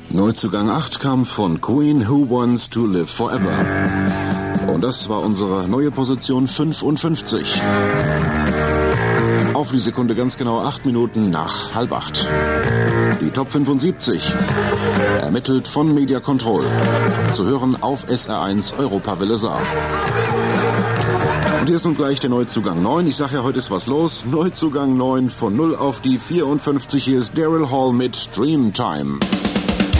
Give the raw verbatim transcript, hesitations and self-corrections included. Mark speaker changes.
Speaker 1: Neuzugang acht kam von Queen, Who Wants to Live Forever. Und das war unsere neue Position fünfundfünfzig. Auf die Sekunde ganz genau acht Minuten nach halb acht. Die Top fünfundsiebzig. Ermittelt von Media Control. Zu hören auf S R eins Europawelle Saar. Und hier ist nun gleich der Neuzugang neun. Ich sage ja, heute ist was los. Neuzugang neun von null auf die vierundfünfzig. Hier ist Daryl Hall mit Dreamtime.